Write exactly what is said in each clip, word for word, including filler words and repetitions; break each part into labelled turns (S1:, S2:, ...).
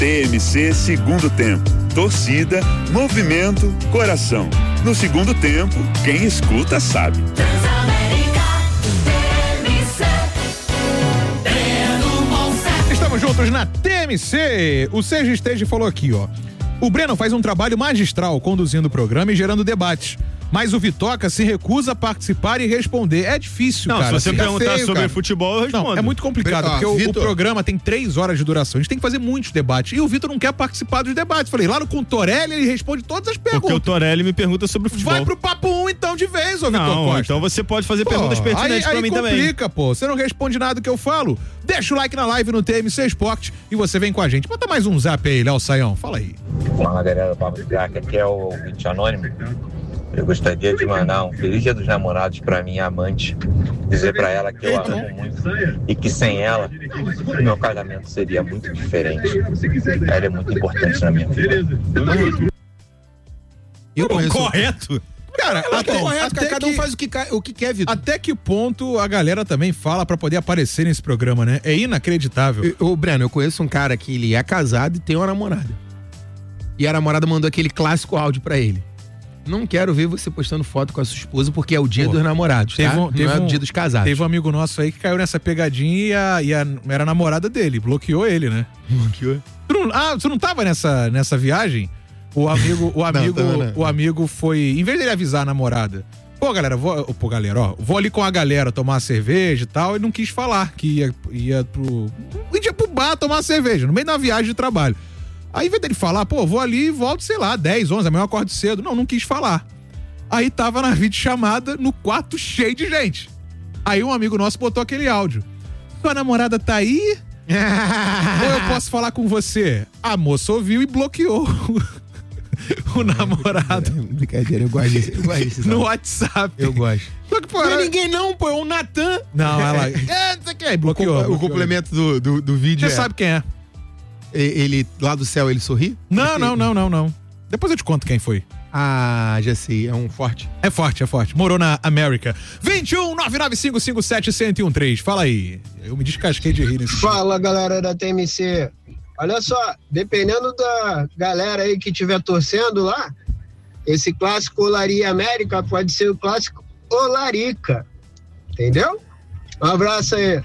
S1: T M C Segundo Tempo. Torcida, movimento, coração. No segundo tempo, quem escuta sabe.
S2: Estamos juntos na T M C. O Sérgio Esteja falou aqui, ó. O Breno faz um trabalho magistral conduzindo o programa e gerando debates. Mas o Vitoca se recusa a participar e responder. É difícil,
S3: não,
S2: cara.
S3: Se você
S2: assim,
S3: perguntar
S2: é feio,
S3: sobre
S2: cara.
S3: futebol, eu respondo.
S2: Não, é muito complicado,
S4: Ah,
S2: porque o,
S4: Vitor...
S2: o programa tem três horas de duração. A gente tem que fazer muitos debates. E o Vitor não quer participar dos debates. Falei, lá no com o Torelli, ele responde todas as perguntas.
S3: Porque o Torelli me pergunta sobre o futebol.
S2: Vai pro papo um, então, de vez, ô Vitor
S3: Não,
S2: Costa.
S3: então você pode fazer
S2: Pô,
S3: perguntas pertinentes
S2: aí,
S3: pra
S2: aí
S3: mim
S2: complica,
S3: também.
S2: complica, pô. Você não responde nada que eu falo. Deixa o like na live no T M C Esporte e você vem com a gente. Bota mais um zap aí, Léo Saião. Fala aí.
S5: Fala, galera do Papo de Crack, aqui é o Vinte Anônimo. Eu gostaria de mandar um feliz dia dos namorados pra minha amante, dizer pra ela que eu a amo muito e que sem ela o meu casamento seria muito diferente. Ela é muito importante na minha vida.
S4: Eu conheço...
S3: Correto.
S2: Cara,
S4: Até,
S2: até,
S4: correto,
S2: até
S4: cada um
S2: que,
S4: faz o que, o que quer, Vitor.
S2: até que ponto a galera também fala pra poder aparecer nesse programa, né? É inacreditável.
S4: Ô, Breno, eu conheço um cara que ele é casado e tem uma namorada. E a namorada mandou aquele clássico áudio pra ele. Não quero ver você postando foto com a sua esposa porque é o dia
S2: Pô,
S4: dos namorados,
S2: teve
S4: tá?
S2: um- teve
S4: Não é
S2: um-
S4: o dia dos casados.
S2: Teve um amigo nosso aí que caiu nessa pegadinha e a, e a era a namorada dele, bloqueou ele, né?
S4: Bloqueou?
S2: Tu não, ah, você não tava nessa, nessa viagem? O amigo, o amigo,
S4: tava não.
S2: o amigo foi, em vez dele avisar a namorada, pô, galera, vou, pô, galera, ó, vou ali com a galera tomar uma cerveja e tal, e não quis falar que ia, ia pro, ia pro bar tomar uma cerveja, no meio da viagem de trabalho. Aí, em vez dele falar, pô, vou ali e volto, sei lá, dez, onze, amanhã eu acordo cedo. Não, não quis falar. Aí tava na videochamada no quarto cheio de gente. Aí um amigo nosso botou aquele áudio. Sua namorada tá aí? Ou eu posso falar com você? A moça ouviu e bloqueou o namorado
S4: Brincadeira, eu gosto disso. Eu gosto disso.
S2: no WhatsApp.
S4: Eu gosto.
S2: Só que, pô,
S4: Não é
S2: ela-
S4: ninguém não, pô, é o Natan.
S2: Não, ela... É, não sei quem é, bloqueou.
S4: O,
S2: bloqueou.
S4: complemento do, do, do vídeo
S2: Você
S4: é...
S2: sabe quem é.
S4: Ele, lá do céu, ele sorri?
S2: Não, não, não, não, não. Depois eu te conto quem foi.
S4: Ah, já sei, é um forte.
S2: É forte, é forte. Morou na América. vinte e um, nove nove cinco cinco sete, um zero um três. Fala aí. Eu me descasquei de rir nesse.
S6: Fala, galera da T M C. Olha só, dependendo da galera aí que estiver torcendo lá, esse clássico Olaria América pode ser o clássico Olarica. Entendeu? Um abraço aí.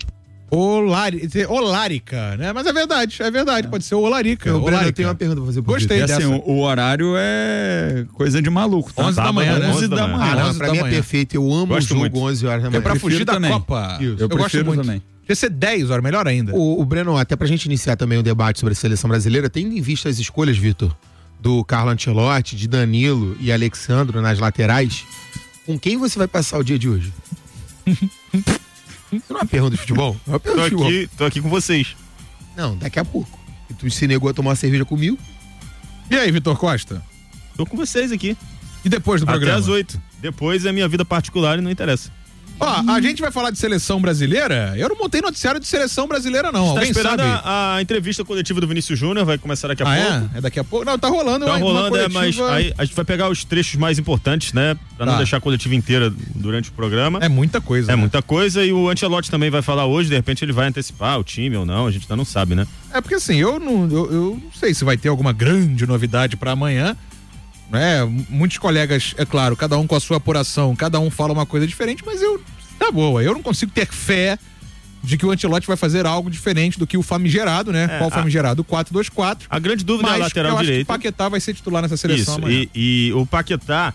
S2: Olari... Olarica, né? Mas é verdade, é verdade. Pode ser o Olarica.
S4: Eu, Breno,
S2: Olarica.
S4: eu tenho uma pergunta pra fazer pro
S2: Gostei
S4: Vitor.
S2: dessa.
S7: assim, o, o horário é coisa de maluco. Tá?
S2: onze da manhã, né?
S7: onze da manhã.
S4: Ah, não,
S2: onze
S4: pra
S2: da
S4: mim é
S2: manhã.
S4: perfeito. Eu amo
S7: Gosto
S4: o jogo
S7: muito.
S4: onze horas da
S2: É
S4: manhã.
S2: pra
S7: prefiro
S2: fugir da
S7: também.
S2: Copa.
S4: Isso.
S2: Eu,
S7: Eu
S2: gosto
S7: prefiro
S2: muito.
S7: também.
S2: Podia ser dez horas, melhor ainda.
S4: O, o Breno, até pra gente iniciar também o debate sobre a seleção brasileira, tendo em vista as escolhas, Vitor, do Carlo Ancelotti, de Danilo e Alexandro nas laterais, com quem você vai passar o dia de hoje? Isso não é uma pergunta de futebol? É uma
S3: Tô
S4: pergunta de futebol.
S3: aqui, tô aqui com vocês.
S4: Não, daqui a pouco. E tu se negou a tomar uma cerveja comigo?
S2: E aí, Vitor Costa?
S3: Tô com vocês aqui.
S2: E depois do
S3: Até
S2: programa?
S3: às oito. Depois é minha vida particular e não interessa.
S2: Ó, a gente vai falar de seleção brasileira. Eu não montei noticiário de seleção brasileira, não.
S3: Tá
S2: Alguém
S3: esperando
S2: sabe?
S3: a, a entrevista coletiva do Vinícius Júnior, vai começar daqui a
S2: Ah,
S3: pouco.
S2: é? É daqui a pouco? Não, tá rolando.
S3: Tá
S2: uma- uma
S3: rolando, é, mas
S2: coletiva-
S3: aí a gente vai pegar os trechos mais importantes, né? Pra não
S2: Tá.
S3: deixar a coletiva inteira durante o programa.
S2: É muita coisa.
S3: É
S2: né?
S3: muita coisa e o Ancelotti também vai falar hoje, de repente ele vai antecipar o time ou não, a gente ainda não sabe, né?
S2: É porque assim, eu não, eu, eu não sei se vai ter alguma grande novidade pra amanhã. Né? Muitos colegas, é claro, cada um com a sua apuração, cada um fala uma coisa diferente, mas eu, tá boa, eu não consigo ter fé de que o Ancelotti vai fazer algo diferente do que o famigerado, né?
S3: É,
S2: Qual o
S3: a-
S2: famigerado? O quatro dois quatro.
S3: A grande dúvida é a
S2: Mas
S3: lateral
S2: eu acho que o
S3: direita.
S2: Paquetá vai ser titular nessa seleção
S3: Isso,
S2: amanhã.
S3: e, e o Paquetá,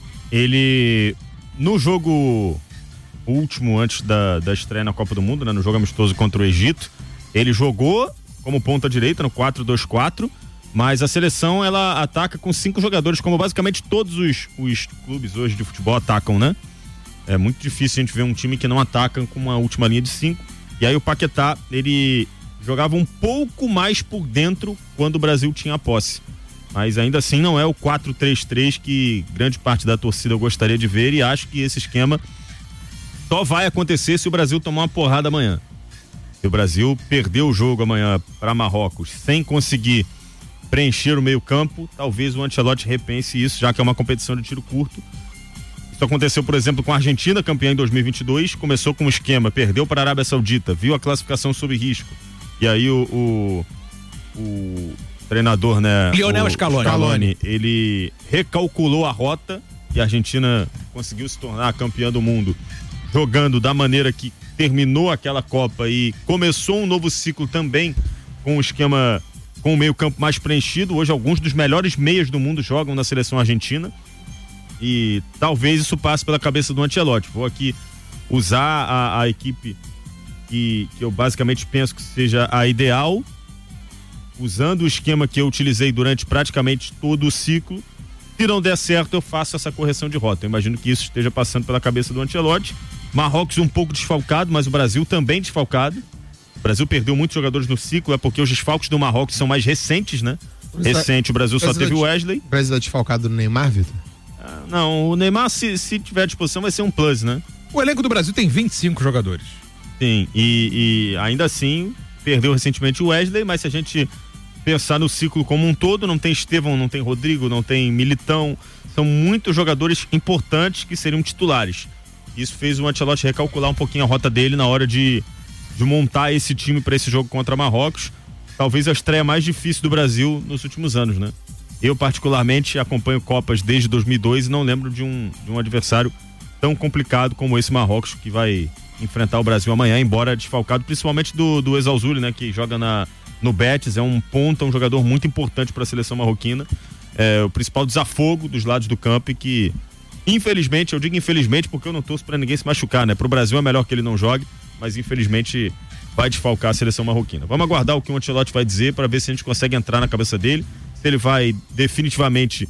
S3: ele, no jogo último, antes da, da estreia na Copa do Mundo, né, no jogo amistoso contra o Egito, ele jogou como ponta direita no quatro dois quatro, mas a seleção, ela ataca com cinco jogadores, como basicamente todos os, os clubes hoje de futebol atacam, né? É muito difícil a gente ver um time que não ataca com uma última linha de cinco. E aí o Paquetá, ele jogava um pouco mais por dentro quando o Brasil tinha a posse. Mas ainda assim não é o quatro três três que grande parte da torcida eu gostaria de ver, e acho que esse esquema só vai acontecer se o Brasil tomar uma porrada amanhã. Se o Brasil perder o jogo amanhã para Marrocos sem conseguir preencher o meio campo, talvez o Ancelotti repense isso, já que é uma competição de tiro curto. Isso aconteceu, por exemplo, com a Argentina, campeã em dois mil e vinte e dois, começou com um esquema, perdeu para a Arábia Saudita, viu a classificação sob risco, e aí o, o, o treinador, né?
S2: Lionel
S3: o
S2: Scaloni.
S3: Scaloni, ele recalculou a rota e a Argentina conseguiu se tornar campeã do mundo jogando da maneira que terminou aquela Copa e começou um novo ciclo também com um esquema, com o meio campo mais preenchido. Hoje alguns dos melhores meias do mundo jogam na seleção argentina e talvez isso passe pela cabeça do Ancelotti. Vou aqui usar a, a equipe que, que eu basicamente penso que seja a ideal, usando o esquema que eu utilizei durante praticamente todo o ciclo. Se não der certo, eu faço essa correção de rota. Eu imagino que isso esteja passando pela cabeça do Ancelotti. Marrocos um pouco desfalcado, mas o Brasil também desfalcado. O Brasil perdeu muitos jogadores no ciclo, é porque os desfalques do Marrocos são mais recentes, né? Recente, o Brasil só teve o Wesley.
S4: O Brasil é desfalcado do Neymar, Vitor?
S3: Ah, não, o Neymar, se, se tiver à disposição, vai ser um plus, né?
S2: O elenco do Brasil tem vinte e cinco jogadores.
S3: Sim, e, e ainda assim, perdeu recentemente o Wesley, mas se a gente pensar no ciclo como um todo, não tem Estevão, não tem Rodrigo, não tem Militão, são muitos jogadores importantes que seriam titulares. Isso fez o Ancelotti recalcular um pouquinho a rota dele na hora de, de montar esse time para esse jogo contra Marrocos. Talvez a estreia mais difícil do Brasil nos últimos anos, né? Eu particularmente acompanho Copas desde dois mil e dois e não lembro de um, de um adversário tão complicado como esse Marrocos que vai enfrentar o Brasil amanhã, embora desfalcado, principalmente do, do Exalzuli, né? Que joga na, no Betis, é um ponta, um jogador muito importante para a seleção marroquina, é o principal desafogo dos lados do campo e que, infelizmente, eu digo infelizmente porque eu não torço para ninguém se machucar, né? Pro Brasil é melhor que ele não jogue, mas infelizmente vai desfalcar a seleção marroquina. Vamos aguardar o que o Ancelotti vai dizer para ver se a gente consegue entrar na cabeça dele, se ele vai definitivamente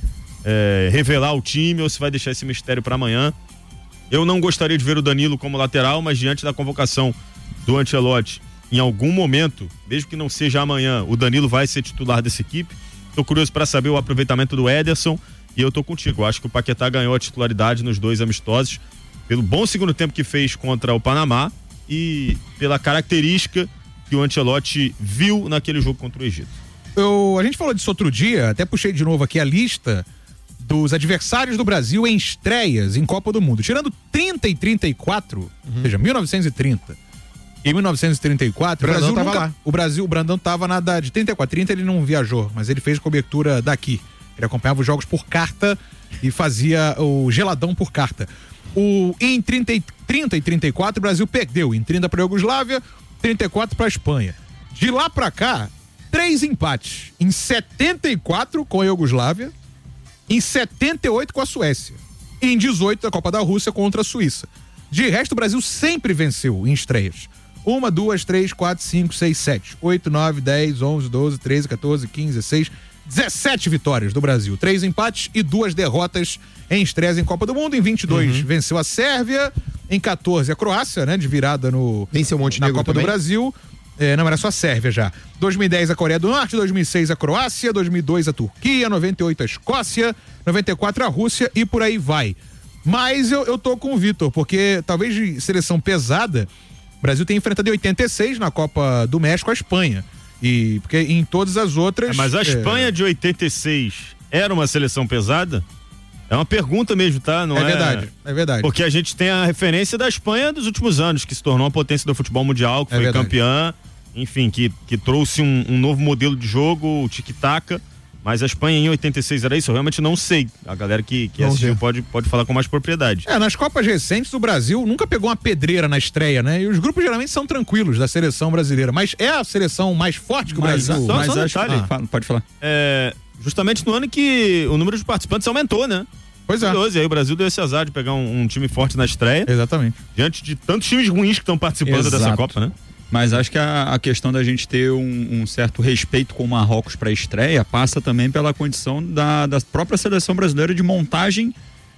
S3: é, revelar o time ou se vai deixar esse mistério para amanhã. Eu não gostaria de ver o Danilo como lateral, mas diante da convocação do Ancelotti, em algum momento, mesmo que não seja amanhã, o Danilo vai ser titular dessa equipe. Tô curioso para saber o aproveitamento do Ederson e eu tô contigo. Eu acho que o Paquetá ganhou a titularidade nos dois amistosos pelo bom segundo tempo que fez contra o Panamá e pela característica que o Ancelotti viu naquele jogo contra o Egito.
S2: Eu, a gente falou disso outro dia, até puxei de novo aqui a lista dos adversários do Brasil em estreias em Copa do Mundo. Tirando trinta e trinta e quatro, uhum. ou seja, mil novecentos e trinta e mil novecentos e trinta e quatro, o Brasil tava nunca, lá. O Brasil, o Brandão tava na da, de trinta e quatro, trinta ele não viajou, mas ele fez cobertura daqui. Ele acompanhava os jogos por carta e fazia o geladão por carta. O, em trinta, trinta e trinta e quatro, o Brasil perdeu. Em trinta para a Iugoslávia, trinta e quatro para a Espanha. De lá para cá, três empates. Em setenta e quatro com a Iugoslávia, em setenta e oito com a Suécia. E em dezoito da Copa da Rússia contra a Suíça. De resto, o Brasil sempre venceu em estreias. Uma, duas, três, quatro, cinco, seis, sete, oito, nove, dez, onze, doze, treze, quatorze, quinze, dezesseis, dezessete vitórias do Brasil. Três empates e duas derrotas em estreias em Copa do Mundo. Em vinte e dois uhum. venceu a Sérvia. Em quatorze a Croácia, né? De virada no,
S4: venceu o Montenegro
S2: na Copa
S4: também?
S2: do Brasil. É, não, era só a Sérvia já. dois mil e dez a Coreia do Norte, dois mil e seis a Croácia, dois mil e dois a Turquia, noventa e oito a Escócia, noventa e quatro a Rússia e por aí vai. Mas eu, eu tô com o Vitor, porque talvez de seleção pesada, o Brasil tem enfrentado em oitenta e seis na Copa do México a Espanha. E porque em todas as outras...
S3: É, mas a Espanha é... de oitenta e seis era uma seleção pesada? É uma pergunta mesmo, tá? Não é,
S2: é verdade, é verdade.
S3: Porque a gente tem a referência da Espanha dos últimos anos, que se tornou uma potência do futebol mundial, que é foi verdade. campeã, enfim, que, que trouxe um, um novo modelo de jogo, o tic-tac. Mas a Espanha em oitenta e seis era isso? Eu realmente não sei. A galera que, que assistiu pode, pode falar com mais propriedade.
S2: É, nas Copas recentes o Brasil nunca pegou uma pedreira na estreia, né? E os grupos geralmente são tranquilos da seleção brasileira. Mas é a seleção mais forte que o
S7: mas,
S2: Brasil...
S7: Só, mas
S3: só um
S7: acho que... ah, pode falar.
S3: É, justamente no ano que o número de participantes aumentou, né?
S2: Pois é.
S3: E aí o Brasil deu esse azar de pegar um, um time forte na estreia.
S2: Exatamente.
S3: Diante de tantos times ruins que estão participando
S7: Exato.
S3: dessa Copa, né?
S7: Mas acho que a, a questão da gente ter um, um certo respeito com o Marrocos para a estreia passa também pela condição da, da própria seleção brasileira de montagem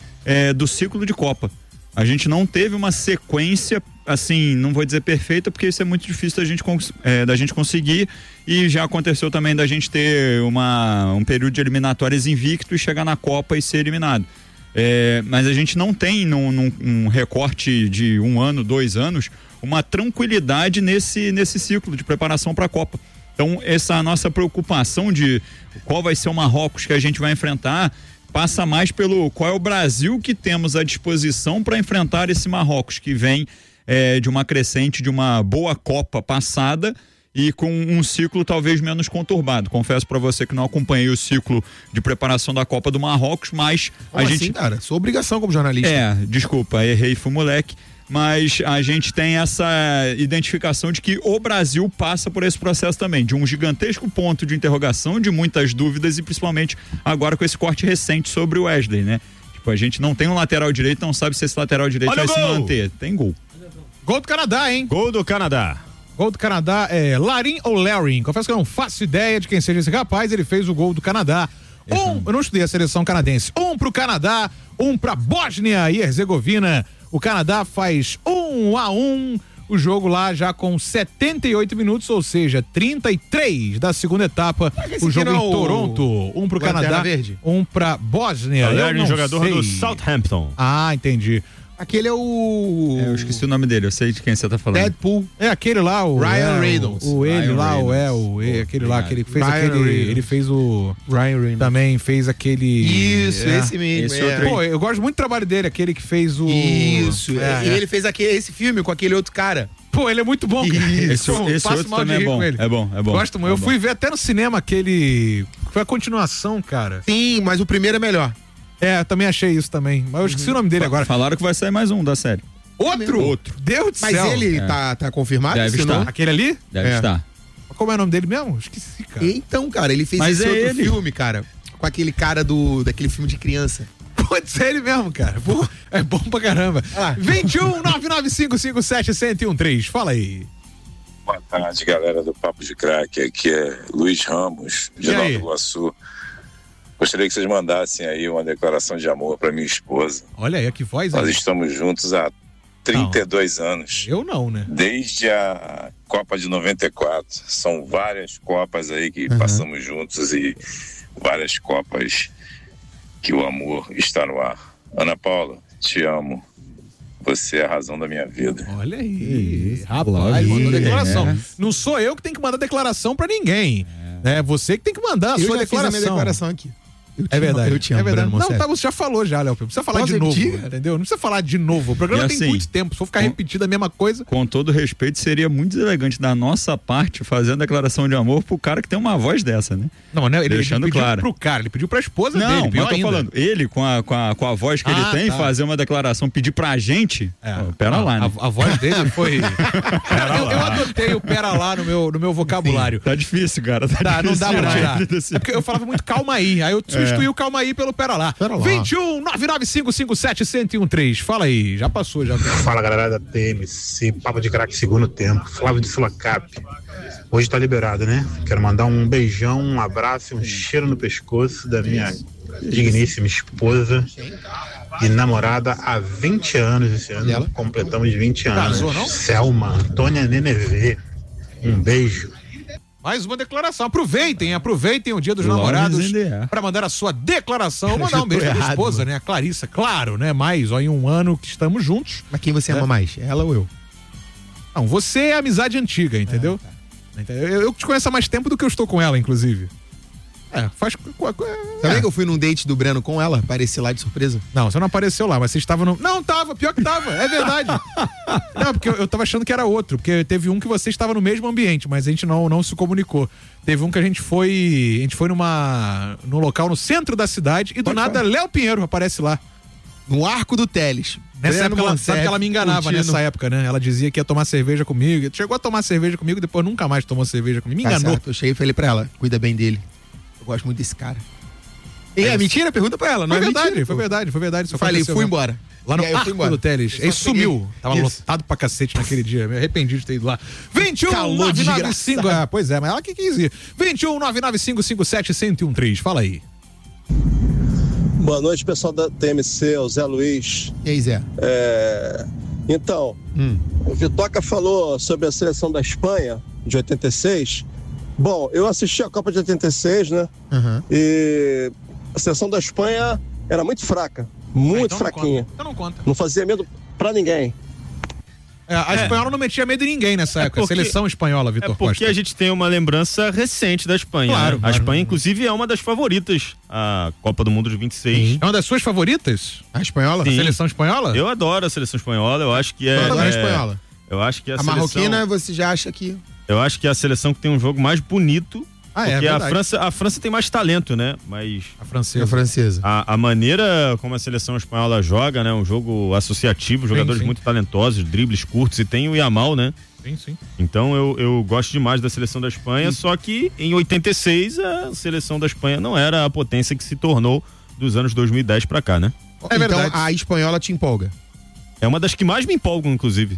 S7: é, do ciclo de Copa. A gente não teve uma sequência, assim, não vou dizer perfeita, porque isso é muito difícil da gente, é, da gente conseguir, e já aconteceu também da gente ter uma, um período de eliminatórias invicto e chegar na Copa e ser eliminado. É, mas a gente não tem num, num um recorte de um ano, dois anos, uma tranquilidade nesse, nesse ciclo de preparação para a Copa. Então, essa nossa preocupação de qual vai ser o Marrocos que a gente vai enfrentar passa mais pelo qual é o Brasil que temos à disposição para enfrentar esse Marrocos que vem é, de uma crescente de uma boa Copa passada e com um ciclo talvez menos conturbado. Confesso pra você que não acompanhei o ciclo de preparação da Copa do Marrocos, mas
S4: Como
S7: a
S4: assim,
S7: gente...
S4: cara? Sua obrigação como jornalista.
S7: É, desculpa, errei, fui moleque. Mas a gente tem essa identificação de que o Brasil passa por esse processo também, de um gigantesco ponto de interrogação, de muitas dúvidas e principalmente agora com esse corte recente sobre o Wesley, né? Tipo, a gente não tem um lateral direito, não sabe se esse lateral direito
S3: Olha
S7: vai
S3: o
S7: se
S3: gol!
S7: manter. Tem gol.
S2: Gol do Canadá, hein?
S3: Gol do Canadá.
S2: Gol do Canadá é Larin ou Larin? Confesso que eu não faço ideia de quem seja esse rapaz, ele fez o gol do Canadá. Um, eu não estudei a seleção canadense. Um pro Canadá, um pra Bósnia e Herzegovina. O Canadá faz um a um, o jogo lá já com setenta e oito minutos, ou seja, trinta e três da segunda etapa. O jogo em
S4: não,
S2: Toronto, um pro
S4: Lanterna
S2: Canadá,
S4: Verde?
S2: um pra Bósnia. Eu
S3: Larin,
S2: não
S3: jogador
S2: sei.
S3: do Southampton.
S2: Ah, entendi.
S4: Aquele é o...
S7: É, eu esqueci o nome dele, eu sei de quem você tá falando.
S4: Deadpool.
S2: É aquele lá, o
S4: Ryan
S2: é,
S4: Reynolds.
S2: O, o ele
S7: Ryan
S2: lá, o é,
S7: Reynolds.
S2: o é, aquele lá, aquele que fez
S4: Ryan
S2: aquele,
S4: Reynolds.
S2: ele fez o
S4: Ryan Reynolds.
S2: também fez aquele
S4: Isso,
S2: é.
S4: esse mesmo.
S7: Esse
S4: é.
S7: outro aí.
S2: Pô, eu gosto muito do trabalho dele, aquele que fez o
S4: Isso.
S2: É,
S4: e
S2: é.
S4: ele fez aquele, esse filme com aquele outro cara.
S2: Pô, ele é muito bom, cara.
S7: Esse,
S2: Pô,
S7: esse
S2: passo
S7: outro
S2: mal de
S7: também é
S2: rir
S7: bom.
S2: com ele.
S7: É bom, é bom.
S2: Gosto muito.
S7: É
S2: Eu
S7: bom.
S2: fui ver até no cinema aquele foi a continuação, cara.
S4: Sim, mas o primeiro é melhor.
S2: É, eu também achei isso também. Mas eu esqueci o nome dele agora.
S7: Falaram que vai sair mais um da série.
S2: Outro?
S7: Outro.
S2: Deus do
S4: Mas
S2: céu.
S4: ele
S7: É.
S4: tá, tá confirmado?
S7: Deve
S4: Senão-
S7: estar.
S2: Aquele ali?
S7: Deve
S4: É.
S7: estar.
S2: Como é o nome dele mesmo? Esqueci, cara.
S4: Então, cara, ele fez
S7: Mas
S4: esse
S7: é
S4: outro
S7: ele.
S4: filme, cara. Com aquele cara do, daquele filme de criança.
S2: Pode ser ele mesmo, cara. Pô, é bom pra caramba.
S4: Ah.
S2: vinte e um, nove nove cinco cinco sete, zero zero um três. Fala aí.
S8: Boa tarde, galera do Papo de Crack. Aqui é Luiz Ramos, de
S2: E
S8: Nova
S2: aí?
S8: Iguaçu. Gostaria que vocês mandassem aí uma declaração de amor para minha esposa.
S2: Olha aí, que voz.
S8: Nós
S2: Aí.
S8: estamos juntos há trinta e dois anos,
S2: Eu não, né?
S8: desde a Copa de noventa e quatro. São várias Copas aí que
S4: Uhum.
S8: passamos juntos e várias Copas que o amor está no ar. Ana Paula, te amo. Você é a razão da minha vida.
S2: Olha aí.
S7: isso,
S2: Rapaz,
S7: Flávio.
S2: mandou declaração.
S7: É.
S2: Não sou eu que tenho que mandar declaração pra ninguém. É você que tem que mandar a
S4: Eu
S2: sua
S4: já fiz a
S2: declaração.
S4: minha declaração aqui. Eu te
S2: É
S4: amo,
S2: verdade.
S4: Eu te amo,
S2: é verdade.
S4: Breno
S2: Não,
S4: Monserrat.
S2: tá, você já falou já, Léo. Não precisa falar
S4: Posso
S2: de novo,
S4: repetir?
S2: entendeu? Não precisa falar de novo. O programa
S7: E
S2: tem
S7: assim,
S2: muito tempo. Se for ficar
S7: com-
S2: repetindo a mesma coisa.
S7: Com todo respeito, seria muito deselegante da nossa parte fazer a declaração de amor pro cara que tem uma voz dessa, né?
S2: Não, né? Ele, ele
S7: Deixando
S2: pediu
S7: claro.
S2: pro cara, ele pediu pra esposa
S7: Não,
S2: dele.
S7: mas
S2: pior
S7: eu tô
S2: ainda.
S7: falando, ele com a, com a, com a voz que
S2: Ah,
S7: ele tem,
S2: tá.
S7: fazer uma declaração, pedir pra gente,
S2: É.
S7: pô, pera
S2: a,
S7: lá, né?
S2: A, a voz dele foi. eu, eu adotei o pera lá no meu, no meu vocabulário.
S7: Tá difícil, cara. Tá
S2: Tá, não
S7: difícil
S2: dá pra tirar.
S7: ele desse-
S2: É porque eu falava muito calma aí. Aí eu substituí o calma aí pelo pera lá.
S4: Pera lá.
S2: vinte e um, nove nove cinco cinco sete, zero zero um três. Fala aí. Já passou, já.
S9: Fala galera da T M C, Papo de Craque segundo tempo, Flávio de Sulacap. Hoje tá liberado, né? Quero mandar um beijão, um abraço, um cheiro no pescoço da minha digníssima esposa e namorada há vinte anos esse ano.
S4: Ela?
S9: Completamos vinte anos.
S2: Casou, não?
S9: Selma Antônia Nenevê. Um beijo.
S2: Mais uma declaração. Aproveitem, aproveitem o Dia dos
S7: Love
S2: Namorados
S7: is in the air.
S2: para mandar a sua declaração.
S4: Eu
S2: Mandar um
S4: tô
S2: beijo pra minha
S4: errado,
S2: esposa,
S4: mano.
S2: né? A Clarissa, claro, né? Mais, ó, em um ano que estamos juntos.
S4: Mas quem você ama mais? Ela ou eu?
S2: Não, você é amizade antiga, entendeu? Entendeu? Eu, eu te conheço há mais tempo do que eu estou com ela, inclusive. É, faz.
S4: Sabia
S2: É.
S4: que eu fui num date do Breno com ela? Apareci lá de surpresa.
S2: Não, você não apareceu lá, mas você estava no. Não, tava, pior que tava, é verdade. Não, porque eu, eu tava achando que era outro, porque teve um que você estava no mesmo ambiente, mas a gente não, não se comunicou. Teve um que a gente foi. A gente foi numa. num local no centro da cidade e do
S4: Pode
S2: nada
S4: falar.
S2: Léo Pinheiro aparece lá.
S4: No Arco do Teles.
S2: Nessa
S4: Breno
S2: época, ela,
S4: Monserrat,
S2: sabe que ela me enganava
S4: curtindo.
S2: nessa época, né? Ela dizia que ia tomar cerveja comigo. Chegou a tomar cerveja comigo, depois nunca mais tomou cerveja comigo. Me
S4: Tá
S2: enganou.
S4: certo, eu cheguei e falei pra ela, cuida bem dele. Eu gosto muito desse cara. E é mentira? Pergunta pra ela, não
S2: Foi
S4: é
S2: verdade,
S4: mentira,
S2: foi
S4: pô.
S2: verdade, foi verdade. Isso
S4: Eu falei,
S2: aconteceu
S4: fui
S2: mesmo.
S4: embora.
S2: Lá no
S4: E aí eu fui
S2: Arco
S4: embora.
S2: do Teles.
S4: Eu
S2: Ele
S4: só peguei-
S2: sumiu. Tava
S4: Isso.
S2: lotado pra cacete naquele dia. Me arrependi de ter ido lá. vinte e um,
S4: Calor
S2: nove nove cinco.
S4: desgraçado.
S2: Ah, pois é, mas ela que quis ir. vinte e um, nove nove cinco cinco sete, zero um três. Fala aí.
S10: Boa noite, pessoal da T M C, o Zé Luiz.
S4: E aí, Zé?
S10: É, Então,
S4: Hum.
S10: o Vitoca falou sobre a seleção da Espanha, de oitenta e seis. Bom, eu assisti a Copa de oitenta e seis, né?
S4: Aham.
S10: E a seleção da Espanha era muito fraca, muito
S2: Então não
S10: fraquinha.
S2: conta. Então não conta.
S10: Não fazia medo pra ninguém.
S2: É, a espanhola não metia medo em ninguém nessa
S3: É
S2: época.
S3: porque-
S2: Seleção espanhola,
S3: É
S2: Vitor
S3: porque
S2: Costa.
S3: a gente tem uma lembrança recente da Espanha.
S2: Claro,
S3: né?
S2: claro.
S3: A Espanha, inclusive, é uma das favoritas à Copa do Mundo de vinte e seis.
S2: É uma das suas favoritas?
S4: A espanhola?
S2: A
S3: Sim.
S2: seleção espanhola?
S3: Eu adoro a seleção espanhola, eu acho que é.
S4: Eu adoro a
S3: é-
S4: espanhola.
S3: Eu acho que a,
S4: A
S3: seleção.
S4: marroquina, você já acha que...
S3: Eu acho que é a seleção que tem um jogo mais bonito.
S2: Ah, é,
S3: porque a
S2: verdade.
S3: França, a França tem mais talento, né? Mas
S2: A francesa.
S4: A francesa.
S3: a, a maneira como a seleção espanhola joga, né? Um jogo associativo, jogadores
S2: sim.
S3: muito talentosos, dribles curtos, e tem o Yamal, né?
S2: Sim, sim.
S3: Então eu, eu gosto demais da seleção da Espanha, só que em oitenta e seis a seleção da Espanha não era a potência que se tornou dos anos dois mil e dez pra cá, né?
S2: É verdade.
S4: Então a espanhola te empolga.
S3: É uma das que mais me empolgam, inclusive.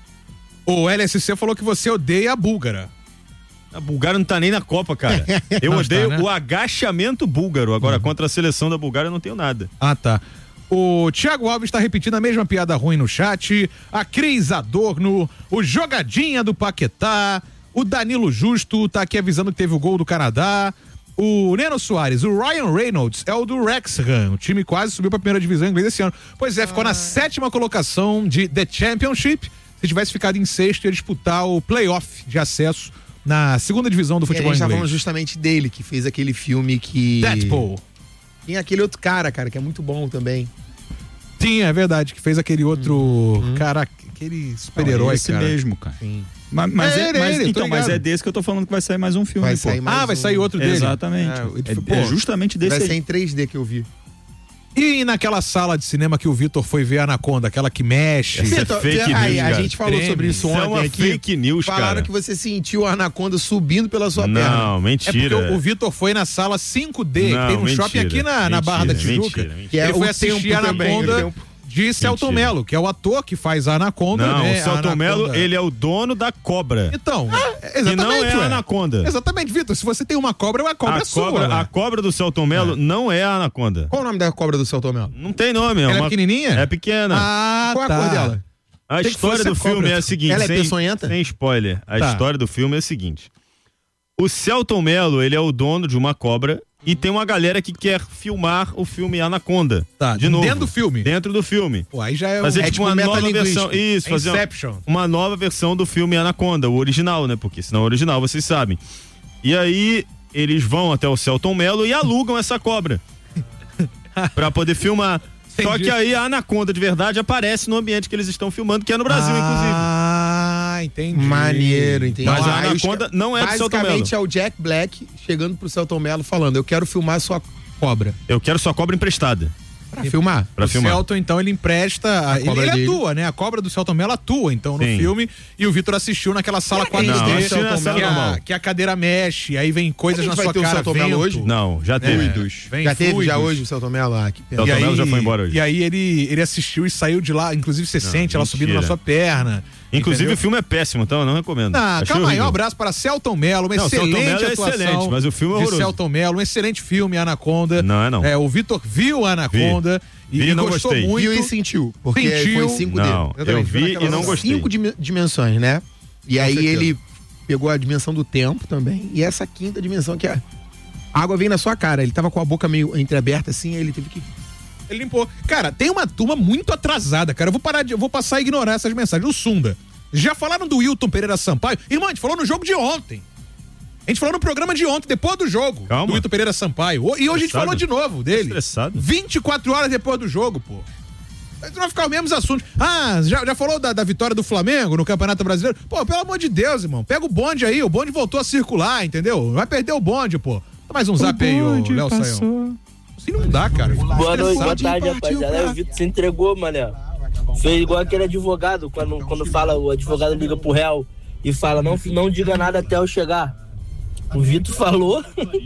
S2: O L S C falou que você odeia a búlgara.
S3: A Bulgária não tá nem na Copa, cara. Eu
S2: Não
S3: odeio
S2: está, né?
S3: o agachamento búlgaro. Agora, contra a seleção da Bulgária, eu não tenho nada.
S2: Ah, tá. O Thiago Alves está repetindo a mesma piada ruim no chat. A Cris Adorno, o Jogadinha do Paquetá, o Danilo Justo tá aqui avisando que teve o gol do Canadá. O Neno Soares, o Ryan Reynolds é o do Wrexham. O time quase subiu pra primeira divisão inglesa esse ano. Pois é, ficou na sétima colocação de The Championship. Se tivesse ficado em sexto, ia disputar o playoff de acesso na segunda divisão do
S4: E a
S2: futebol
S4: gente tá
S2: inglês.
S4: falando justamente dele, que fez aquele filme que...
S2: Deadpool.
S4: Tem aquele outro cara, cara, que é muito bom também.
S2: Sim, é verdade, que fez aquele outro cara, aquele super-herói,
S7: Não, é esse
S2: cara.
S7: mesmo, cara.
S4: Sim.
S7: Mas, mas
S2: É
S7: é,
S2: ele,
S7: mas-
S2: ele, tô
S7: então, mas
S2: ligado.
S7: é desse que eu tô falando que vai sair mais um filme,
S4: Vai
S7: pô.
S4: sair mais
S2: Ah, vai
S4: um-
S2: sair outro dele.
S7: Exatamente.
S2: É, ele-
S7: É,
S2: pô,
S7: é justamente desse
S4: Vai
S7: aí.
S4: ser em três D que eu vi.
S2: E naquela sala de cinema que o Vitor foi ver a Anaconda, aquela que mexe.
S3: Essa é
S4: Vitor,
S3: fake
S4: aí,
S3: news,
S4: a
S3: cara.
S4: gente falou
S2: Treme.
S4: sobre isso
S3: Isso é
S4: ontem
S3: uma
S4: aqui.
S3: fake news,
S4: Falaram
S3: cara.
S4: que você sentiu a anaconda subindo pela sua perna.
S3: Não,
S2: É porque
S3: mentira.
S2: o, o Vitor foi na sala cinco D,
S3: Não,
S2: que tem um
S3: mentira,
S2: shopping aqui na, na Barra da
S3: mentira,
S2: Tijuca.
S3: mentira, mentira.
S4: Que é
S2: Ele foi
S4: o
S2: assistir
S4: tempo
S2: a
S4: também,
S2: Anaconda
S4: o tempo.
S2: de Celton
S3: Mentira.
S2: Mello, que é o ator que faz a Anaconda.
S3: Não,
S2: né?
S3: o Celton
S2: A
S3: Mello,
S2: Anaconda.
S3: ele é o dono da cobra.
S2: Então,
S3: que
S2: exatamente,
S3: não é a
S2: ué.
S3: Anaconda.
S2: Exatamente, Vitor. Se você tem uma cobra, uma cobra
S3: A
S2: é sua.
S3: cobra,
S2: ué.
S3: a cobra do Celton Mello não é a Anaconda.
S4: Qual o nome da cobra do Celton Mello?
S3: Não tem nome.
S2: Ela é
S3: uma-
S2: pequenininha?
S3: É pequena.
S2: Ah,
S4: Qual é a
S2: tá.
S4: cor dela?
S3: A
S2: Tem que
S3: história
S2: fosse
S3: do
S2: a
S3: filme
S2: cobra.
S3: é a seguinte,
S4: Ela é
S3: sem,
S4: peçonhenta?
S3: sem spoiler, a
S2: Tá.
S3: história do filme é a seguinte. O Celton Mello, ele é o dono de uma cobra e tem uma galera que quer filmar o filme Anaconda.
S2: Tá,
S3: de novo.
S2: dentro do filme?
S3: Dentro do filme.
S2: Pô, aí já é
S3: Fazer
S2: um...
S3: tipo,
S4: tipo
S3: uma nova
S4: metalinguístico.
S3: versão. Isso, fazer uma,
S2: Inception.
S3: uma nova versão do filme Anaconda, o original, né? Porque senão o original, vocês sabem. E aí, eles vão até o Celton Mello e alugam essa cobra. Pra poder filmar. Só
S2: Entendi.
S3: que aí a Anaconda de verdade aparece no ambiente que eles estão filmando, que é no Brasil, inclusive.
S2: Ah, entendi.
S4: Maneiro, entendi.
S3: Mas a
S4: Aí os
S3: Anaconda
S4: ca-
S3: não é do Celton Mello.
S4: Basicamente é o Jack Black chegando pro Celton Mello falando, eu quero filmar sua cobra.
S3: Eu quero sua cobra emprestada.
S4: Pra filmar?
S3: Pra
S2: o
S3: filmar.
S2: Celton, então, ele empresta. A ele,
S4: cobra
S2: ele
S4: dele.
S2: atua, né? A cobra do Celton Mello atua, então, no
S3: Sim.
S2: filme. E o Vitor assistiu naquela sala quatro D,
S3: Não,
S2: que,
S3: assisti na sala
S2: a,
S3: normal.
S2: que a cadeira mexe, aí vem coisas
S4: A
S2: na
S4: gente vai
S2: sua
S4: ter o
S2: cara.
S4: Celton Mello
S2: vento.
S4: hoje?
S3: Não, já teve.
S2: É, vem
S4: Já teve já
S2: fluidos.
S4: hoje o Celton Mello? Ah, que pena.
S3: Celton
S2: E aí,
S3: Mello já foi embora hoje.
S2: E aí ele, ele assistiu e saiu de lá, inclusive você sente ela subindo na
S3: mentira.
S2: sua perna.
S3: Inclusive
S2: entendeu?
S3: o filme é péssimo, então eu não recomendo.
S2: Ah,
S3: Achei
S2: calma aí, um
S3: horrível.
S2: abraço para Celton Mello, uma
S3: Não, Celton
S2: excelente
S3: Mello é
S2: atuação.
S3: excelente, mas o filme é
S2: de
S3: horroroso.
S2: Celton Mello, um excelente filme, Anaconda.
S3: Não é não.
S2: É, o Vitor viu a Anaconda e,
S3: Vi e
S2: e
S3: não
S2: gostou
S3: gostei.
S2: muito.
S4: Viu e sentiu, porque
S2: Sentiu.
S4: foi cinco D.
S3: Não, eu
S2: também,
S3: vi
S2: naquela
S3: e não
S2: sala.
S3: gostei.
S4: Cinco dim- dimensões, né? E aí
S2: certeza.
S4: ele pegou a dimensão do tempo também, e essa quinta dimensão que é a água vem na sua cara. Ele tava com a boca meio entreaberta assim, aí ele teve que...
S2: Ele limpou. Cara, tem uma turma muito atrasada, cara. Eu vou parar de, eu vou passar a ignorar essas mensagens. O Sunda. Já falaram do Wilton Pereira Sampaio? Irmão, a gente falou no jogo de ontem. A gente falou no programa de ontem, depois do jogo.
S3: Calma.
S2: Do Wilton Pereira Sampaio. E hoje a gente
S3: Estressado?
S2: falou de novo dele.
S3: Estressado?
S2: vinte e quatro horas depois do jogo, pô. A gente não vai ficar os mesmos assuntos. Ah, já, já falou da, da vitória do Flamengo no Campeonato Brasileiro? Pô, pelo amor de Deus, irmão. Pega o bonde aí. O bonde voltou a circular, entendeu? Não vai perder o bonde, pô. Dá mais um zap aí, ô Léo Saião. Assim não dá, cara. Fico
S11: Boa noite, boa
S2: estressado.
S11: tarde, rapaziada. O Vitor se entregou, mané. Fez igual aquele advogado, quando, quando fala, o advogado liga pro réu e fala, não, não diga nada até eu chegar. O Vitor falou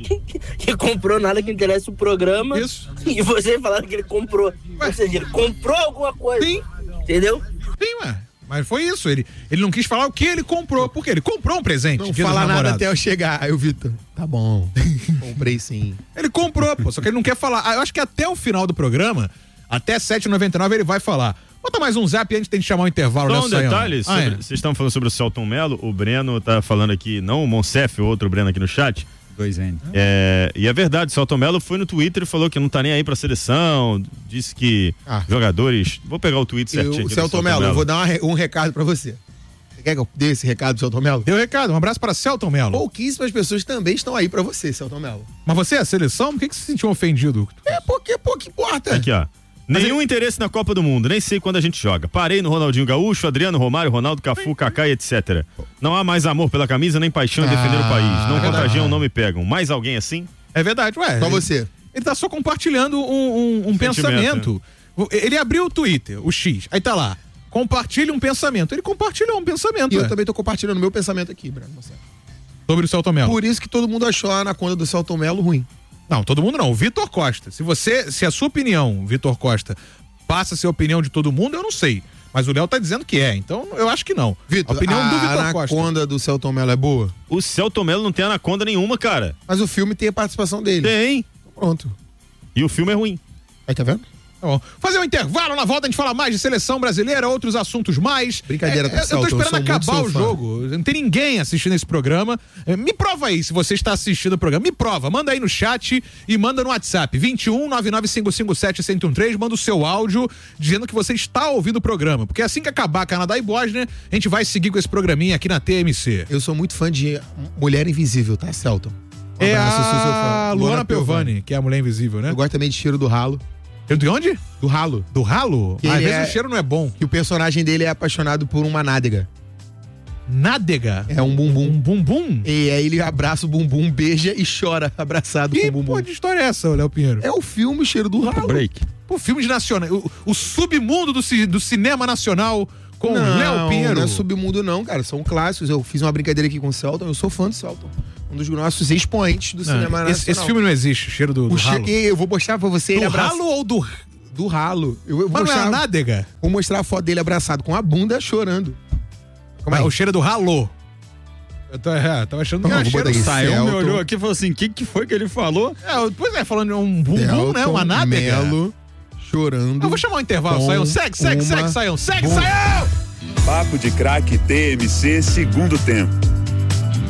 S11: que comprou nada que interessa o programa.
S2: Isso.
S11: E vocês falaram que ele comprou.
S2: Ué.
S11: Ou seja, ele comprou alguma coisa.
S2: Sim.
S11: Entendeu?
S2: Sim, ué. Mas foi isso. Ele, ele não quis falar o que ele comprou. Por quê? Ele comprou um presente.
S4: Não
S2: Dia dos
S4: fala nada
S2: Namorados.
S4: até eu chegar. Aí o Vitor, tá bom, comprei sim.
S2: Ele comprou, pô. Só que ele não quer falar. Ah, eu acho que até o final do programa, até sete e noventa e nove, ele vai falar. Bota mais um zap antes de gente chamar o intervalo.
S3: Só
S2: Léo
S3: um
S2: Saião.
S3: detalhe,
S2: Ah, é.
S3: sobre- vocês estão falando sobre o Celton Mello, o Breno tá falando aqui, não o Monsef, o outro Breno aqui no chat.
S7: Dois N.
S3: É, e é verdade, o Celton Mello foi no Twitter e falou que não tá nem aí pra seleção, disse que
S4: Ah.
S3: jogadores... Vou pegar o tweet certinho
S4: Eu,
S3: aqui do
S4: Celton Mello, eu vou dar uma re- um recado pra você. Você quer que eu dê esse recado pro Celton Mello?
S2: Deu recado. Um abraço para Celton Mello.
S4: Pouquíssimas pessoas também estão aí pra você, Celton Mello.
S2: Mas você é a seleção? Por que, que você se sentiu ofendido?
S4: É porque pouco importa.
S3: Aqui, ó. Nenhum ele... interesse na Copa do Mundo, nem sei quando a gente joga. Parei no Ronaldinho Gaúcho, Adriano, Romário, Ronaldo, Cafu, Kaká e etcétera. Não há mais amor pela camisa, nem paixão em ah, defender o país. Não contagiam, não me pegam. Mais alguém assim?
S2: É verdade, ué.
S4: Só
S2: ele,
S4: você.
S2: Ele tá só compartilhando um, um, um pensamento. Né? Ele abriu o Twitter, o X, aí tá lá. Compartilhe um pensamento. Ele compartilhou um pensamento.
S4: E
S2: ué.
S4: eu também tô compartilhando meu pensamento aqui, Breno.
S2: Sobre o Celton Mello.
S4: Por isso que todo mundo achou a anaconda do Celton Mello ruim.
S2: Não, todo mundo não. O Vitor Costa. Se você, se a sua opinião, Vitor Costa, passa a ser a opinião de todo mundo, eu não sei. Mas o Léo tá dizendo que é, então eu acho que não.
S4: Vitor,
S2: a opinião
S4: a
S2: do Vitor Costa.
S4: A anaconda do Celton Mello é boa?
S3: O Celton Mello não tem anaconda nenhuma, cara.
S4: Mas o filme tem a participação dele.
S3: Tem.
S4: Pronto.
S3: E o filme é ruim.
S4: Aí, tá vendo?
S2: Tá bom. Fazer um intervalo, na volta a gente fala mais de seleção brasileira, outros assuntos mais.
S4: Brincadeira,
S2: é, Eu tô esperando acabar o jogo. Não tem ninguém assistindo esse programa. Me prova aí se você está assistindo o programa. Me prova. Manda aí no chat e manda no WhatsApp. vinte e um, nove nove cinco cinco sete, um zero um três. Manda o seu áudio dizendo que você está ouvindo o programa. Porque assim que acabar Canadá e Bósnia, a gente vai seguir com esse programinha aqui na T M C.
S4: Eu sou muito fã de Mulher Invisível, tá, Celton? Um
S2: é a Luana Piovani, que é a Mulher Invisível, né?
S4: Eu gosto também de Cheiro do Ralo.
S2: De onde?
S4: Do Ralo.
S2: Do Ralo?
S4: Ah, às vezes
S2: é... o cheiro não é bom.
S4: E o personagem dele é apaixonado por uma nádega.
S2: Nádega?
S4: É um bumbum.
S2: Um bumbum?
S4: E aí ele abraça o bumbum, beija e chora abraçado
S2: e,
S4: com o bumbum.
S2: Pô, que história é essa, Léo Pinheiro?
S4: É o filme Cheiro do Ralo.
S7: Break.
S2: Pô, filme de nacional. O, o submundo do, do cinema nacional com
S4: não,
S2: Léo Pinheiro.
S4: Não é submundo não, cara. São clássicos. Eu fiz uma brincadeira aqui com o Celton. Eu sou fã do Celton. Um dos nossos expoentes do não, cinema
S2: esse,
S4: nacional.
S2: Esse filme não existe, Cheiro do, do
S4: o
S2: Ralo.
S4: Che... Eu vou mostrar pra você.
S2: Do
S4: ele abraça...
S2: Ralo ou do...
S4: Do Ralo. Eu vou
S2: Mas
S4: mostrar...
S2: não é a nádega?
S4: Vou mostrar a foto dele abraçado com a bunda chorando.
S2: Como é? O cheiro do Ralo. Eu tô, é, tava achando que
S4: não,
S2: era cheiro do
S7: Saiu, me olhou aqui e falou assim, o que, que foi que ele falou?
S2: É, pois é, falando de um bumbum, Celton, né? Uma nádega.
S4: Melo, chorando.
S2: Eu vou chamar um intervalo, Saião. Segue, segue, segue, Saião. Segue, Saião!
S1: Papo de Craque T M C, segundo tempo.